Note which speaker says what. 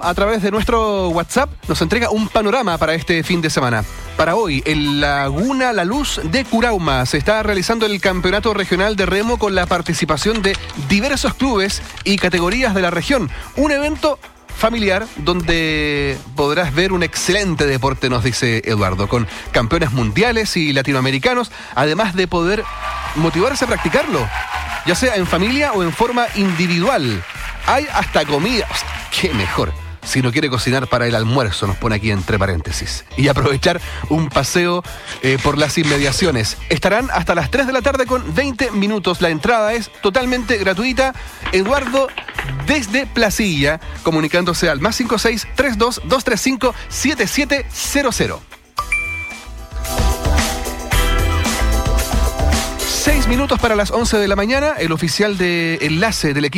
Speaker 1: Eduardo, a través de nuestro WhatsApp, nos entrega un panorama para este fin de semana. Para hoy, en Laguna La Luz de Curauma, se está realizando el Campeonato Regional de Remo con la participación de diversos clubes y categorías de la región. Un evento familiar donde podrás ver un excelente deporte, nos dice Eduardo, con campeones mundiales y latinoamericanos, además de poder motivarse a practicarlo, ya sea en familia o en forma individual. Hay hasta comida. ¡Qué mejor! Si no quiere cocinar para el almuerzo, nos pone aquí entre paréntesis. Y aprovechar un paseo por las inmediaciones. Estarán hasta las 3 de la tarde con 20 minutos. La entrada es totalmente gratuita. Eduardo desde Placilla, comunicándose al +56 32 235 7700. 6 minutos para las 11 de la mañana. El oficial de enlace del equipo